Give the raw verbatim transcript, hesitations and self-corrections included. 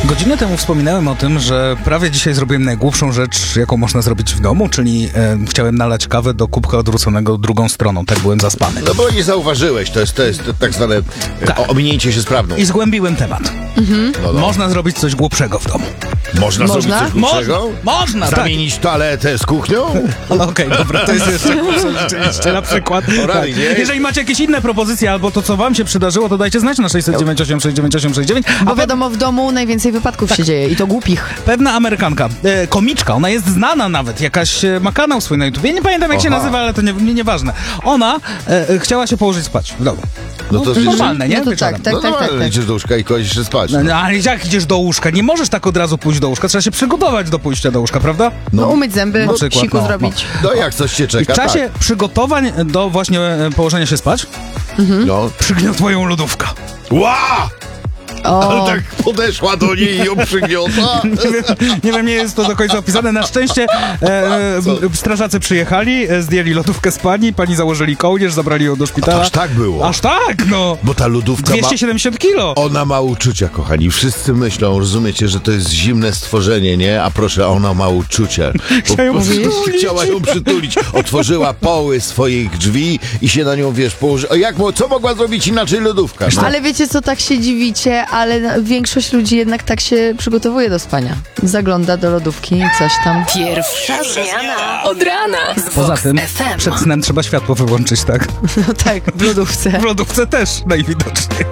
Godzinę temu wspominałem o tym, że prawie dzisiaj zrobiłem najgłupszą rzecz, jaką można zrobić w domu, czyli e, chciałem nalać kawę do kubka odwróconego drugą stroną. Tak byłem zaspany. No bo nie zauważyłeś, to jest, to jest tak zwane Tak. o, ominięcie się z prawdą. I zgłębiłem temat. No, no. Można zrobić coś głupszego w domu. Można, Można? zrobić coś głupszego? Można, można, tak. Zamienić toaletę z kuchnią? Ale okej, dobra, to jest jeszcze głupsze rzeczywiście, na przykład. rany, nie? Jeżeli macie jakieś inne propozycje albo to, co wam się przydarzyło, to dajcie znać na sześćset dziewięćdziesiąt osiem sześćset dziewięćdziesiąt osiem sześćdziesiąt dziewięć. Bo A pe- wiadomo, w domu najwięcej wypadków się dzieje i to głupich. pewna Amerykanka, e, komiczka, ona jest znana nawet, jakaś e, ma kanał swój na YouTubie, nie pamiętam jak się Aha. nazywa, ale to nie, nie, nieważne. Ona e, e, chciała się położyć spać w domu. No to to przecież- normalne, nie? No to Wieczorem. tak, tak, No tak, tak, normalnie, tak. idziesz do łóżka i kładziesz się spać. No, No. no, ale jak idziesz do łóżka? Nie możesz tak od razu pójść do łóżka, trzeba się przygotować do pójścia do łóżka, prawda? No umyć zęby, Na przykład, siku no, zrobić. No jak coś cię I w czeka, czasie tak. przygotowań do właśnie e, położenia się spać No. przygniotła ją lodówka. Ła! O, Ale tak podeszła do niej i ją przygniotła. Nie wiem, nie wiem, nie jest to do końca opisane. Na szczęście e, Co? e, strażacy przyjechali, e, zdjęli lodówkę z pani, pani założyli kołnierz, zabrali ją do szpitala. Aż tak było. Aż tak, no. Bo ta lodówka ma... dwieście siedemdziesiąt kilo. Ona ma uczucia, kochani. Wszyscy myślą, rozumiecie, że to jest zimne stworzenie, nie? A proszę, ona ma uczucia. Po Chciała ją prostu przytulić. Chciała ją przytulić. Otworzyła poły swoich drzwi i się na nią, wiesz, położyła. Jak, mo- co mogła zrobić inaczej lodówka? No. ale wiecie co, tak się dziwicie, ale na- większość ludzi jednak tak się przygotowuje do spania. Zagląda do lodówki i coś tam. Pierwsza zmiana od rana z Poza Vox tym F M. przed snem trzeba światło wyłączyć, tak? No tak, w lodówce. W lodówce też najwidoczniej.